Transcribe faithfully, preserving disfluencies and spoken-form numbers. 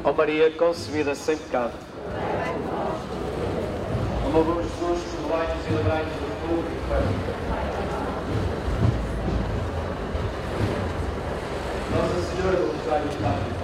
Ó Maria, concebida sem pecado. Ó meu bom Jesus, perdoai-nos e livrai-nos do fogo e do inferno. Nossa Senhora do Rosário,